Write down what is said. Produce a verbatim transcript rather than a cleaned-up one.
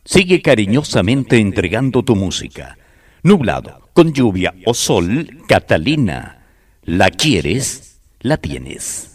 Sigue cariñosamente entregando tu música. Nublado, con lluvia o sol, Catalina. La quieres, la tienes.